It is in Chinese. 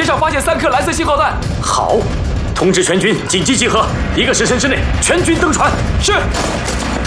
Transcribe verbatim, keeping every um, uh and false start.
上发现三颗蓝色信号弹。 好，通知全军紧急集合，一个时辰之内全军登船。 是。